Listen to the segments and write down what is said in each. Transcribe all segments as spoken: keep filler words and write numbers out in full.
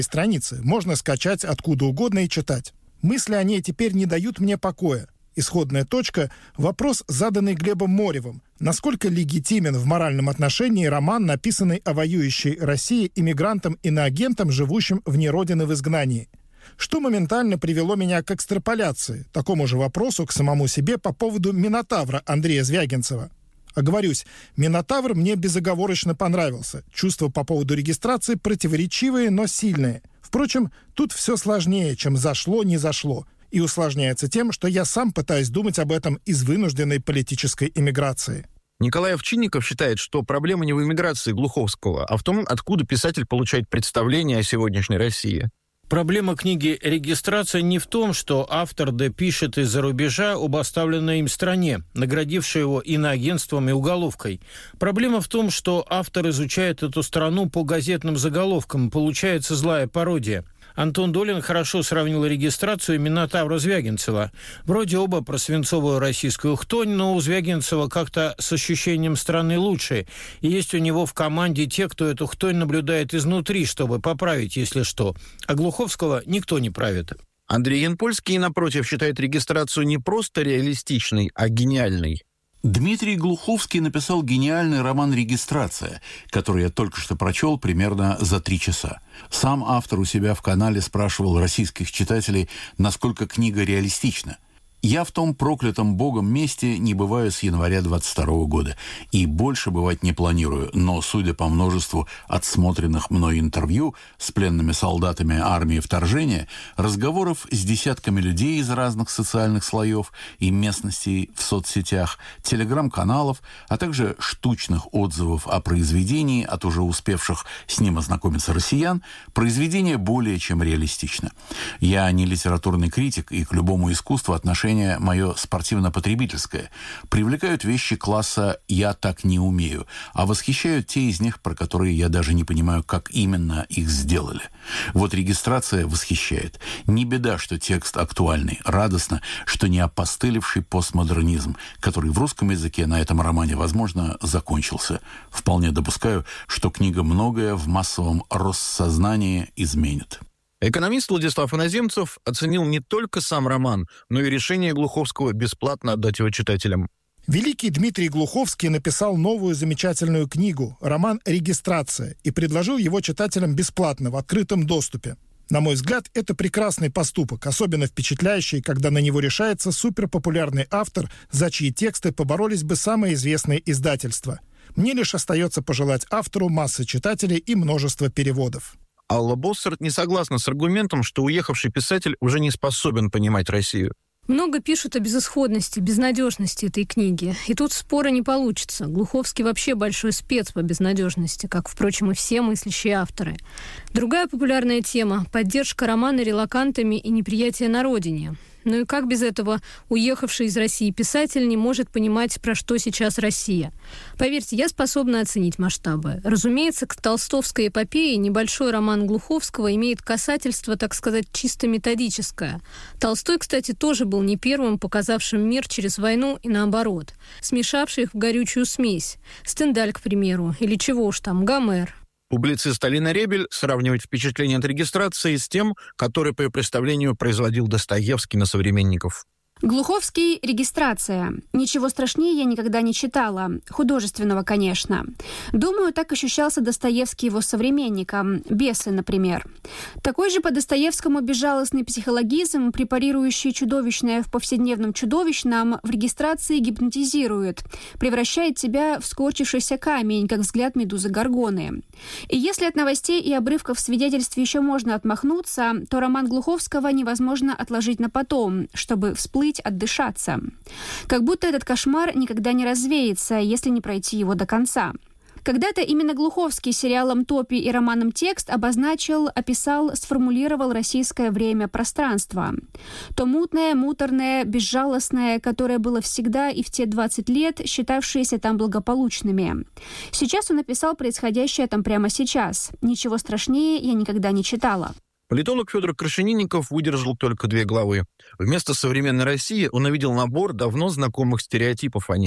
страницы можно скачать откуда угодно и читать. Мысли о ней теперь не дают мне покоя. Исходная точка – вопрос, заданный Глебом Моревым. Насколько легитимен в моральном отношении роман, написанный о воюющей России иммигрантам-иноагентам, живущим вне родины в изгнании? Что моментально привело меня к экстраполяции, такому же вопросу к самому себе по поводу «Минотавра» Андрея Звягинцева. Оговорюсь, «Минотавр» мне безоговорочно понравился. Чувства по поводу регистрации противоречивые, но сильные. Впрочем, тут все сложнее, чем зашло, не зашло. И усложняется тем, что я сам пытаюсь думать об этом из вынужденной политической эмиграции. Николай Овчинников считает, что проблема не в эмиграции Глуховского, а в том, откуда писатель получает представление о сегодняшней России. Проблема книги «Регистрация» не в том, что автор допишет из-за рубежа об оставленной им стране, наградившей его иноагентством и уголовкой. Проблема в том, что автор изучает эту страну по газетным заголовкам, получается злая пародия. Антон Долин хорошо сравнил регистрацию и «Минотавра» Звягинцева. Вроде оба про свинцовую российскую хтонь, но у Звягинцева как-то с ощущением страны лучше. И есть у него в команде те, кто эту хтонь наблюдает изнутри, чтобы поправить, если что. А Глуховского никто не правит. Андрей Янпольский, напротив, считает регистрацию не просто реалистичной, а гениальной. Дмитрий Глуховский написал гениальный роман «Регистрация», который я только что прочел примерно за три часа. Сам автор у себя в канале спрашивал российских читателей, насколько книга реалистична. Я в том проклятом Богом месте не бываю с января двадцать второго года и больше бывать не планирую, но, судя по множеству отсмотренных мной интервью с пленными солдатами армии вторжения, разговоров с десятками людей из разных социальных слоев и местностей в соцсетях, телеграм-каналов, а также штучных отзывов о произведении от уже успевших с ним ознакомиться россиян, произведение более чем реалистично. Я не литературный критик, и к любому искусству отношение мое спортивно-потребительское. Привлекают вещи класса «я так не умею», а восхищают те из них, про которые я даже не понимаю, как именно их сделали. Вот «Регистрация» восхищает. Не беда, что текст актуальный. Радостно, что не опостылевший постмодернизм, который в русском языке на этом романе, возможно, закончился. Вполне допускаю, что книга многое в массовом Россознании изменит. Экономист Владислав Иноземцев оценил не только сам роман, но и решение Глуховского бесплатно отдать его читателям. Великий Дмитрий Глуховский написал новую замечательную книгу, роман «Регистрация», и предложил его читателям бесплатно в открытом доступе. На мой взгляд, это прекрасный поступок, особенно впечатляющий, когда на него решается суперпопулярный автор, за чьи тексты поборолись бы самые известные издательства. Мне лишь остается пожелать автору массы читателей и множества переводов. Алла Боссарт не согласна с аргументом, что уехавший писатель уже не способен понимать Россию. Много пишут о безысходности, безнадежности этой книги. И тут спора не получится. Глуховский вообще большой спец по безнадежности, как, впрочем, и все мыслящие авторы. Другая популярная тема – поддержка романа релокантами и неприятие на родине. Ну и как без этого уехавший из России писатель не может понимать, про что сейчас Россия? Поверьте, я способна оценить масштабы. Разумеется, к толстовской эпопее небольшой роман Глуховского имеет касательство, так сказать, чисто методическое. Толстой, кстати, тоже был не первым, показавшим мир через войну и наоборот, смешавший их в горючую смесь. Стендаль, к примеру, или чего уж там, Гомер. Публицист Алина Ребель сравнивает впечатление от регистрации с тем, которое, по ее представлению, производил Достоевский на современников. Глуховский «Регистрация». Ничего страшнее я никогда не читала. Художественного, конечно. Думаю, так ощущался Достоевский его современником. «Бесы», например. Такой же по Достоевскому безжалостный психологизм, препарирующий чудовищное в повседневном чудовищном, в регистрации гипнотизирует, превращает тебя в скорчившийся камень, как взгляд медузы Горгоны. И если от новостей и обрывков свидетельств еще можно отмахнуться, то роман Глуховского невозможно отложить на потом, чтобы всплыть, отдышаться. Как будто этот кошмар никогда не развеется, если не пройти его до конца. Когда-то именно Глуховский сериалом «Топи» и романом «Текст» обозначил, описал, сформулировал российское время-пространство. То мутное, муторное, безжалостное, которое было всегда и в те двадцать лет, считавшееся там благополучными. Сейчас он описал происходящее там прямо сейчас. Ничего страшнее я никогда не читала. Политолог Федор Крашенинников выдержал только две главы. Вместо современной России он увидел набор давно знакомых стереотипов о ней.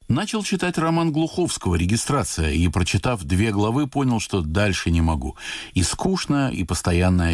Начал читать роман Глуховского «Регистрация» и, прочитав две главы, понял, что дальше не могу. И скучно, и постоянное